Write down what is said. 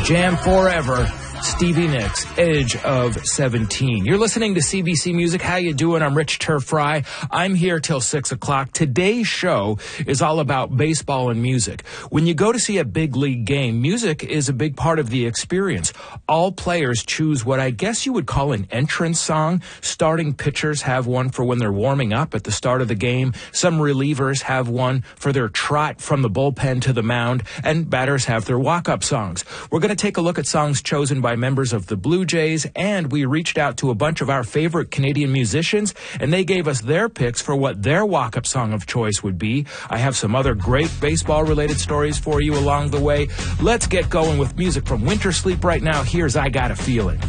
Jam forever. Stevie Nicks, Edge of 17. You're listening to CBC Music. How you doing? I'm Rich Turfry. I'm here till 6 o'clock. Today's show is all about baseball and music. When you go to see a big league game, music is a big part of the experience. All players choose what I guess you would call an entrance song. Starting pitchers have one for when they're warming up at the start of the game. Some relievers have one for their trot from the bullpen to the mound, and batters have their walk-up songs. We're going to take a look at songs chosen by members of the Blue Jays, and we reached out to a bunch of our favorite Canadian musicians, and they gave us their picks for what their walk-up song of choice would be. I have some other great baseball-related stories for you along the way. Let's get going with music from Winter Sleep right now. Here's I Got a Feeling.